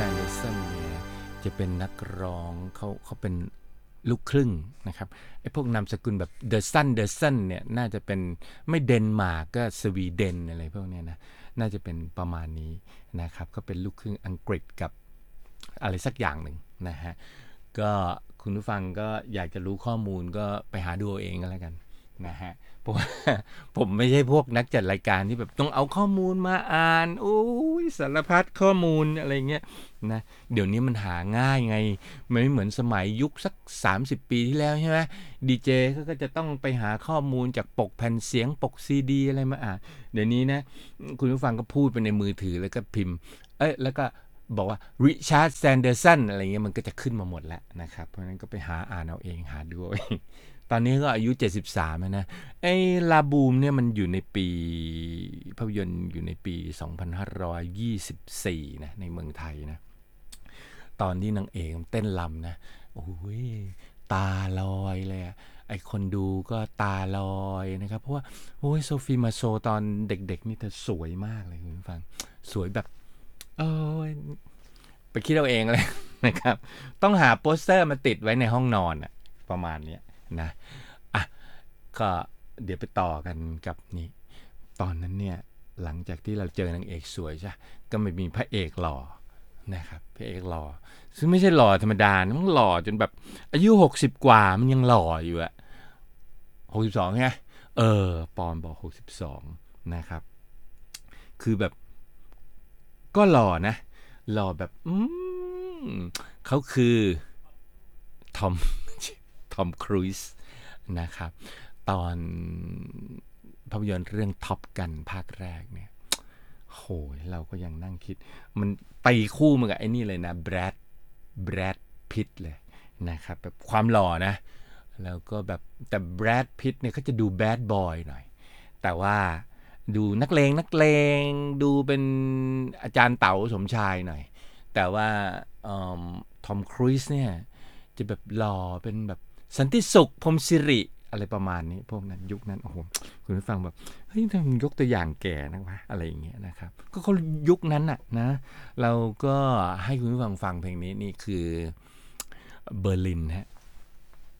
นเดอร์สันเนี่ยจะเป็นนักร้องเขาเป็นลูกครึ่งนะครับไอ้พวกนามสกุลแบบเดอร์สันเนี่ยน่าจะเป็นไม่เดนมาร์กก็สวีเดนอะไรพวกเนี้ยนะน่าจะเป็นประมาณนี้นะครับก็เป็นลูกครึ่งอังกฤษกับอะไรสักอย่างหนึ่งนะฮะก็คุณผู้ฟังก็อยากจะรู้ข้อมูลก็ไปหาดูเองก็แล้วกันนะฮะเพราะว่าผมไม่ใช่พวกนักจัดรายการที่แบบต้องเอาข้อมูลมาอ่านโอ้ยสารพัดข้อมูลอะไรเงี้ยนะเดี๋ยวนี้มันหาง่ายไงไม่เหมือนสมัยยุคสัก30ปีที่แล้วใช่ไหมดีเจก็จะต้องไปหาข้อมูลจากปกแผ่นเสียงปกซีดีอะไรมาอ่านเดี๋ยวนี้นะคุณผู้ฟังก็พูดไปในมือถือแล้วก็พิมพ์แล้วก็บอกว่าริชาร์ดแซนเดอร์สันอะไรเงี้ยมันก็จะขึ้นมาหมดแล้วนะครับเพราะฉะนั้นก็ไปหาอ่านเอาเองหาดูเอาเองตอนนี้ก็อายุ73แล้วนะไอ้ลาบูมเนี่ยมันอยู่ในปีภาพยนตร์อยู่ในปี2524นะในเมืองไทยนะตอนที่นางเอกเต้นรำนะโอ้ยตาลอยเลยไอคนดูก็ตาลอยนะครับเพราะว่าโอ้ยโซฟีมาโซตอนเด็กๆนี่เธอสวยมากเลยคุณฟังสวยแบบไปคิดเอาเองเลยนะครับต้องหาโปสเตอร์มาติดไว้ในห้องนอนอะประมาณนี้นะอ่ะก็เดี๋ยวไปต่อกันกับนี่ตอนนั้นเนี่ยหลังจากที่เราเจอนางเอกสวยใช่ก็ไม่มีพระเอกหล่อนะครับพระเอกหล่อซึ่งไม่ใช่หล่อธรรมดานะมันหล่อจนแบบอายุ60กว่ามันยังหล่ออยู่อะ62ไงปอนบอก62นะครับคือแบบก็หล่อนะหล่อแบบเขาคือทอมครูซนะครับตอนภาพยนตร์เรื่องท็อปกันภาคแรกเนี่ยโหยเราก็ยังนั่งคิดมันไปคู่มากับไอ้นี่เลยนะแบรดพิตต์เลยนะครับแบบความหล่อนะแล้วก็แบบแต่แบรดพิตต์เนี่ยเขาจะดูแบดบอยหน่อยแต่ว่าดูนักเลงดูเป็นอาจารย์เต๋าสมชายหน่อยแต่ว่าทอมครูซเนี่ยจะแบบหล่อเป็นแบบสันติสุขพรหมสิริอะไรประมาณนี้พวกนั้นยุคนั้นโอ้โหคุณผู้ฟังแบบเฮ้ยทำยกตัวอย่างแก่นะวะอะไรอย่างเงี้ยนะครับก็เขายุคนั้นน่ะนะเราก็ให้คุณผู้ฟังฟังเพลงนี้นี่คือเบอร์ลินฮะ